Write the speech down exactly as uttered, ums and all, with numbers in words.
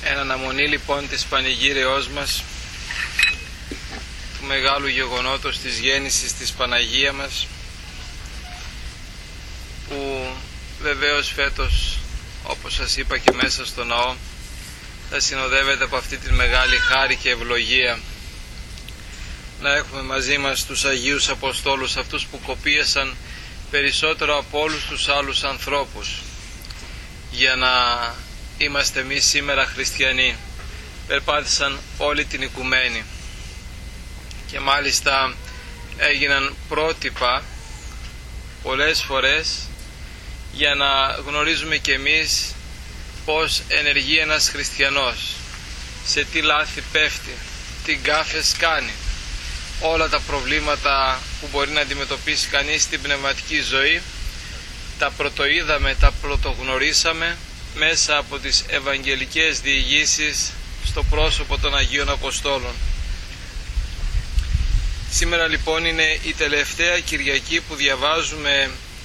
Εν αναμονή λοιπόν της πανηγύριός μας, του μεγάλου γεγονότος της γέννησης της Παναγία μας, που βεβαίως φέτος, όπως σας είπα και μέσα στο ναό, θα συνοδεύεται από αυτή τη μεγάλη χάρη και ευλογία, να έχουμε μαζί μας τους Αγίους Αποστόλους, αυτούς που κοπίασαν περισσότερο από όλους τους άλλους ανθρώπους για να είμαστε εμείς σήμερα χριστιανοί. Περπάτησαν όλη την οικουμένη και μάλιστα έγιναν πρότυπα πολλές φορές για να γνωρίζουμε και εμείς πως ενεργεί ένας χριστιανός, σε τι λάθη πέφτει, τι γκάφες κάνει, όλα τα προβλήματα που μπορεί να αντιμετωπίσει κανείς στην πνευματική ζωή. Τα πρωτοείδαμε, τα πρωτογνωρίσαμε μέσα από τις ευαγγελικές διηγήσεις στο πρόσωπο των Αγίων Αποστόλων. Σήμερα λοιπόν είναι η τελευταία Κυριακή που διαβάζουμε